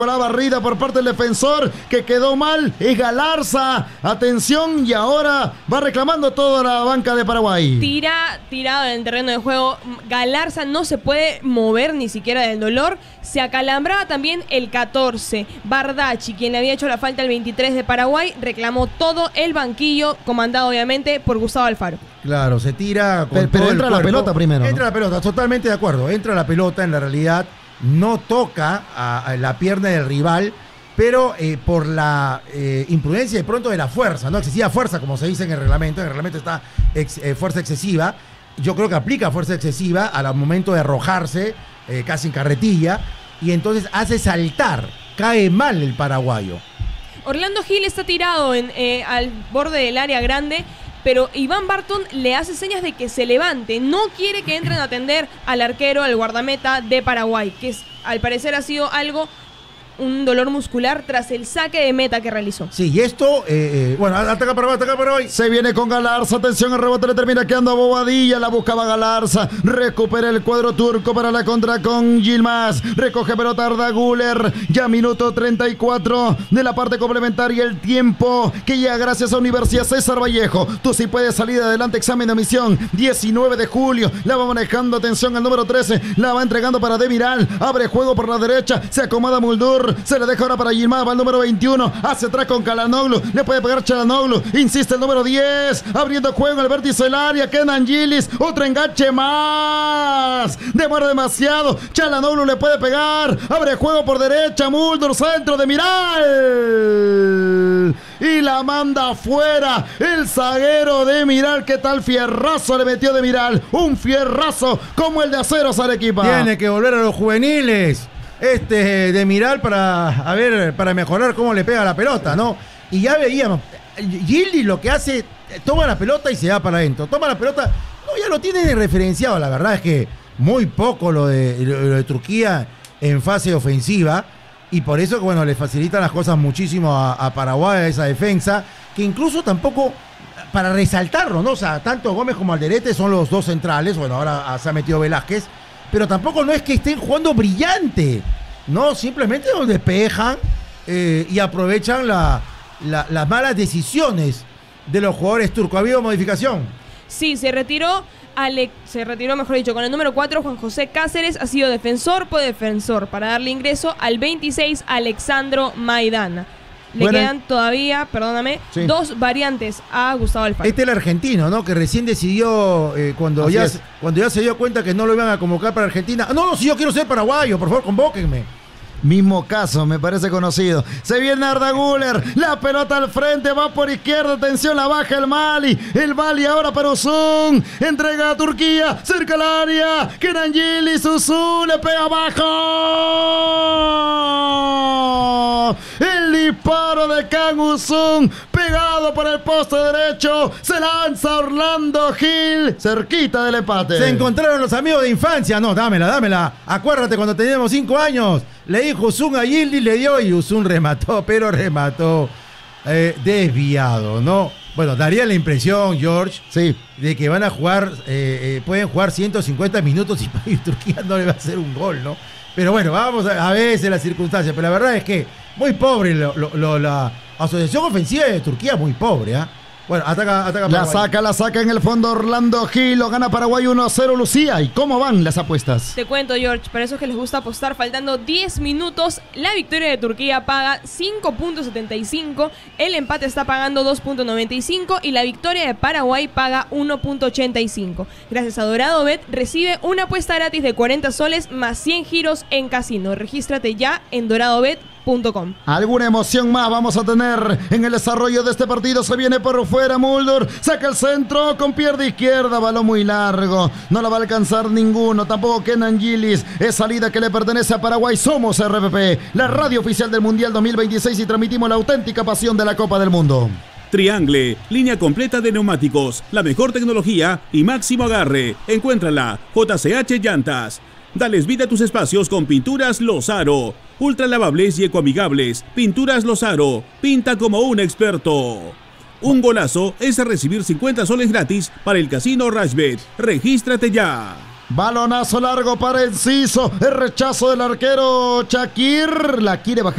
La barrida por parte del defensor que quedó mal es Galarza. Atención, y ahora va reclamando toda la banca de Paraguay. Tirado en el terreno de juego. Galarza no se puede mover ni siquiera del dolor. Se acalambraba también el 14. Bardacci, quien le había hecho la falta al 23 de Paraguay, reclamó todo el banquillo, comandado obviamente por Gustavo Alfaro. Claro, se tira con pero todo entra el la cuerpo. pelota primero, Entra ¿no? la pelota, totalmente de acuerdo. Entra la pelota, en la realidad no toca a la pierna del rival, pero por la imprudencia de pronto de la fuerza, ¿no? Excesiva fuerza, como se dice en el reglamento está fuerza excesiva. Yo creo que aplica fuerza excesiva al momento de arrojarse, casi en carretilla, y entonces hace saltar, cae mal el paraguayo. Orlando Gil está tirado al borde del área grande, pero Iván Barton le hace señas de que se levante. No quiere que entren a atender al arquero, al guardameta de Paraguay, que al parecer ha sido un dolor muscular tras el saque de meta que realizó. Sí, y esto, bueno, ataca Paraguay. Se viene con Galarza, atención, el rebote le termina quedando a Bobadilla, la buscaba Galarza, recupera el cuadro turco para la contra con Yilmaz, recoge pelota Arda Güler, ya minuto 34 de la parte complementaria, el tiempo que llega gracias a Universidad César Vallejo. Tú sí puedes salir adelante, examen de admisión, 19 de julio, la va manejando, atención, al número 13, la va entregando para Demiral, abre juego por la derecha, se acomoda Muldur, se le deja ahora para Yilmaz, va el número 21, hace atrás con Calhanoglu, le puede pegar Calhanoglu, insiste el número 10, abriendo juego en el vértice del área, Kenan Gillis, otro enganche más, demora demasiado, Calhanoglu le puede pegar, abre juego por derecha, Muldur, centro de Miral, y la manda afuera, el zaguero de Miral. ¿Qué tal fierrazo le metió de Miral? Un fierrazo como el de Aceros Arequipa. Tiene que volver a los juveniles de Miral para mejorar cómo le pega la pelota, ¿no? Y ya veíamos, Gildi lo que hace, toma la pelota y se va para adentro, toma la pelota, no, ya lo tiene referenciado. La verdad es que muy poco lo de Turquía en fase ofensiva, y por eso, bueno, le facilitan las cosas muchísimo a Paraguay, a esa defensa, que incluso tampoco, para resaltarlo, ¿no? O sea, tanto Gómez como Alderete son los dos centrales, bueno, ahora se ha metido Velázquez, pero tampoco no es que estén jugando brillante, no, simplemente nos despejan y aprovechan las malas decisiones de los jugadores turcos. ¿Ha habido modificación? Sí, se retiró, mejor dicho, con el número 4, Juan José Cáceres, ha sido defensor por defensor, para darle ingreso al 26, Alexandro Maidana. Le quedan todavía, sí, 2 variantes a Gustavo Alfaro. Este es el argentino, ¿no? Que recién decidió, cuando ya se dio cuenta que no lo iban a convocar para Argentina. No, si yo quiero ser paraguayo, por favor, convóquenme. Mismo caso, me parece conocido. Se viene Arda Güler, la pelota al frente, va por izquierda, atención, la baja el Mali ahora para Uzun, entrega a Turquía, cerca al área, Kenan Gillis, Uzun, le pega abajo, el disparo de Can Uzun, pegado por el poste derecho, se lanza Orlando Gil, cerquita del empate. Se encontraron los amigos de infancia, no, dámela, acuérdate cuando teníamos 5 años, le dijo Uzun a Gildi, le dio y Uzun remató desviado, ¿no? Bueno, daría la impresión, George, sí, de que van a jugar, pueden jugar 150 minutos y Turquía no le va a hacer un gol, ¿no? Pero bueno, vamos a veces las circunstancias, pero la verdad es que muy pobre la asociación ofensiva de Turquía, muy pobre, ¿ah? Bueno, ataca Paraguay. La saca en el fondo Orlando Gil, lo gana Paraguay 1-0, Lucía. ¿Y cómo van las apuestas? Te cuento, George, para esos que les gusta apostar, faltando 10 minutos, la victoria de Turquía paga 5.75, el empate está pagando 2.95 y la victoria de Paraguay paga 1.85. Gracias a Dorado Bet, recibe una apuesta gratis de 40 soles más 100 giros en casino. Regístrate ya en doradobet.com. ¿Alguna emoción más vamos a tener en el desarrollo de este partido? Se viene por fuera Muldur, saca el centro con pierna izquierda, balón muy largo, no la va a alcanzar ninguno, tampoco Kenan Gillis, es salida que le pertenece a Paraguay. Somos RPP, la radio oficial del Mundial 2026, y transmitimos la auténtica pasión de la Copa del Mundo. Triangle, línea completa de neumáticos, la mejor tecnología y máximo agarre. Encuéntrala, JCH Llantas. Dales vida a tus espacios con Pinturas Lozaro. Ultra lavables y ecoamigables. Pinturas Lozaro. Pinta como un experto. Un golazo es recibir 50 soles gratis para el Casino Rashbet. Regístrate ya. Balonazo largo para Enciso. El rechazo del arquero Shakir. La quiere bajar.